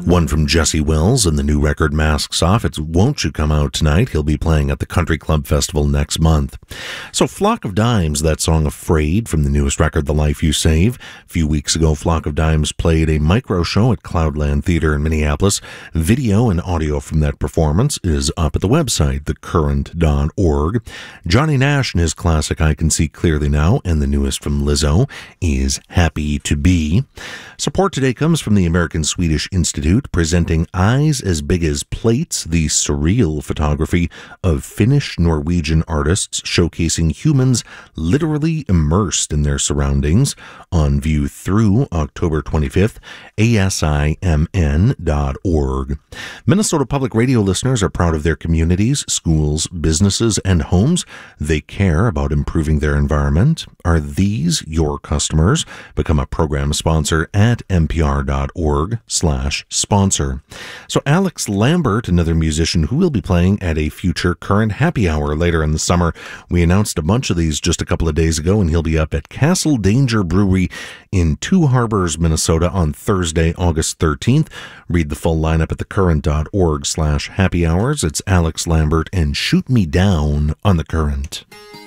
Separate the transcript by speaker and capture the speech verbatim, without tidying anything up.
Speaker 1: One from Jesse Wells and the new record Masks Off. It's Won't You Come Out Tonight. He'll be playing at the Country Club Festival next month. So Flock of Dimes, that song Afraid from the newest record, The Life You Save. A few weeks ago, Flock of Dimes played a micro show at Cloudland Theatre in Minneapolis. Video and audio from that performance is up at the website, the current dot org. Johnny Nash and his classic I Can See Clearly Now, and the newest from Lizzo is Happy to Be. Support today comes from the American Swedish Institute, presenting Eyes as Big as Plates, the surreal photography of Finnish Norwegian artists showcasing humans literally immersed in their surroundings, on view through October twenty-fifth, A S I M N dot org. Minnesota Public Radio listeners are proud of their communities, schools, businesses, and homes. They care about improving their environment. Are these your customers? Become a program sponsor at npr.org slash sponsor. So Alex Lambert, another musician who will be playing at a future Current Happy Hour later in the summer. We announced a bunch of these just a couple of days ago, and he'll be up at Castle Danger Brewery in Two Harbors, Minnesota on Thursday, August thirteenth. Read the full lineup at thecurrent.org slash happy hours. It's Alex Lambert and Shoot Me Down on The Current.